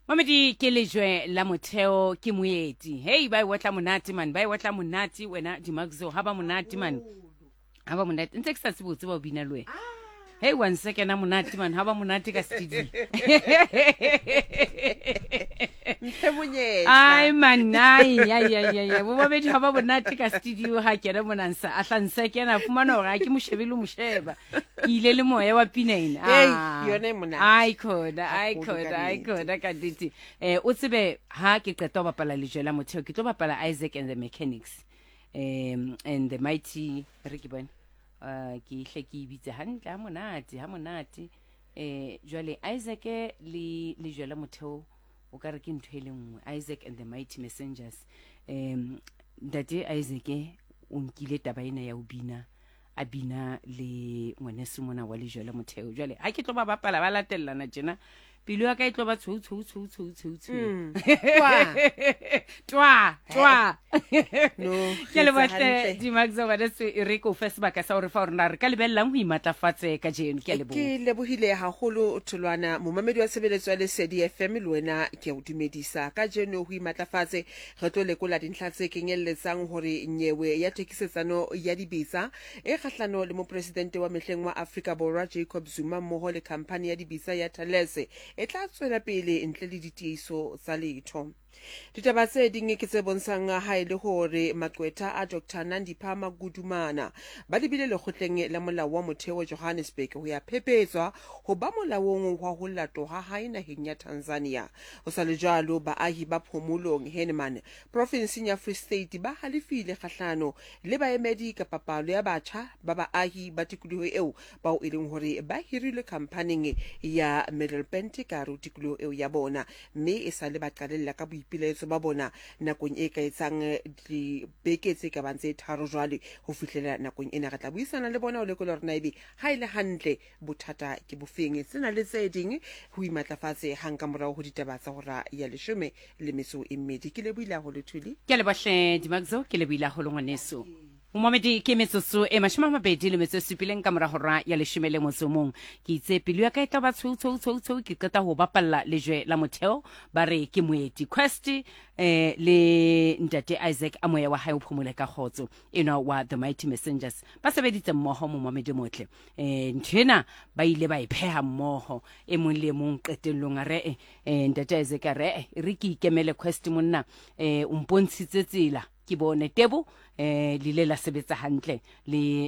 Mamedi ke lejwe la motheo ke moeti. Hey ba wetla monate man, ba wetla monate wena Dimagzo haba monate man. Haba monate. Ntse ke sa tsebotse ba bina lwe. Hey 1 second monate man, haba monate ka studio. Ai manai ya. Bo babedi haba monate ka studio ha ke re monansa. A hlanse ke na fumana hore a ke moshebele mosheba. Ke ile le moya wa pinaina. Yone monate. I could ka diti. O tsebe ha ke qeta ho bapala lejwe la motheo ke tlo bapala Isaac and the Mechanics. And the Mighty re ke bona. Ke hle ke ibitse hantle ha monate. Jwale Isaac le lejwe la motheo o ka re ke ntho e le nngwe. Isaac and the Mighty Messengers. Ntate Isaac o nkile taba ena ya ubina a bina le ngwaneso mona wa lejwe la motheo. Jwale ha ke tlo ba bapala ba latellana tjena pilo ya ka e tlo ba tshou twa No, ke le batle Dimagzo ba se re ko Facebook ka sa hore fa rena re ka lebellang ho imatlafatse ka jeno ke lebo ke lebohile haholo tholwana momamedi wa sebeletso le Sedi FM le wena ke o dumedisa ka jeno ho imatlafatse re tlo lekola dintlha tse kenyelletsang hore nyewe ya tekisetsano ya dibisa e kgahlano le mo presidente wa mehleng wa Afrika Borwa Jacob Zuma mmoho le company ya dibisa ya Thales e tla tswela pele ntle le ditieso tsa letho. Ditaba tse ding ke tse bontshang ha ile hore maqwetha a Dr Nandi Phama Gudumana ba lebile lekgotleng la molao wa motheo Johannesburg ho ya phepetswa ho ba molaong wa ho latoha ha naheng ya Tanzania. Ho sa le jalo baahi ba Phomolong Henman province ya Free State ba halefile kgahlano le baemedi ka papalo ya batjha ba baahi ba tikoloho eo bao e leng hore ba hirile company ya Middleburn ka tikoloho eo ya bona mme e sa le ba qalella ka boipiletso ba bona nakong e ka etsang dibeke tse ka bantse tharo jwale ho fihlela nakong ena re tla buisana le bona o lekola rena ebe ha ile hantle bothata ke bofeng sena le tse ding ho imatlafatse hang ka morao ho ditaba tsa hora ya 12 ke le buila ho lethuli ke le bahle Dimagzo ke le buila ho ngwaneso Momamedi ke metsotso e 27 ka mora hora ya 11 ke itse pelo ya ka e tla ba tshou ke qeta ho bapalla lejwe la motheo ba re ke moeti quest le ntate Isaac a moya wa hae o phomole ka khotso wa the Mighty Messengers ba sebeditse mmoho Momamedi motle nthena ba ile ba ipheha mmoho e mong le mong qetellong a re ntate Isaac a re ke ikemele quest monna o mpontshitse tsela ke bone tebo lile la sebetsa hantle le